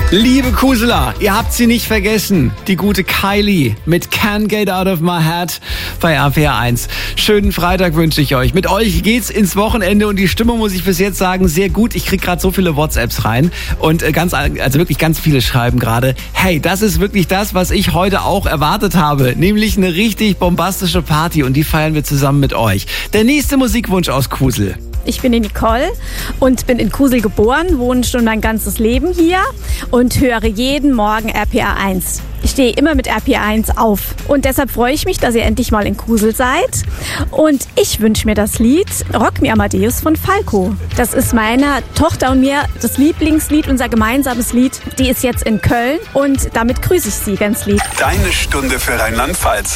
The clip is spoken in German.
Liebe Kusela, ihr habt sie nicht vergessen. Die gute Kylie mit Can't Get Out of My Head bei RPR 1. Schönen Freitag wünsche ich euch. Mit euch geht's ins Wochenende und die Stimmung, muss ich bis jetzt sagen, sehr gut. Ich krieg gerade so viele WhatsApps rein und wirklich ganz viele schreiben gerade, hey, das ist wirklich das, was ich heute auch erwartet habe. Nämlich eine richtig bombastische Party und die feiern wir zusammen mit euch. Der nächste Musikwunsch aus Kusel. Ich bin die Nicole und bin in Kusel geboren, wohne schon mein ganzes Leben hier und höre jeden Morgen RPR 1. Ich stehe immer mit RPR 1 auf und deshalb freue ich mich, dass ihr endlich mal in Kusel seid. Und ich wünsche mir das Lied Rock Me Amadeus von Falco. Das ist meiner Tochter und mir das Lieblingslied, unser gemeinsames Lied. Die ist jetzt in Köln und damit grüße ich sie ganz lieb. Deine Stunde für Rheinland-Pfalz.